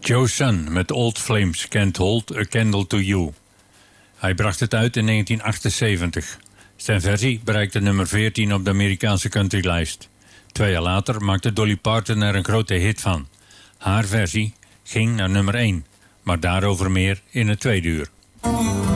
Joe Sun met Old Flames Can't Hold a Candle to You. Hij bracht het uit in 1978. Zijn versie bereikte nummer 14 op de Amerikaanse countrylijst. 2 jaar later maakte Dolly Parton er een grote hit van. Haar versie ging naar nummer 1, maar daarover meer in het tweede uur.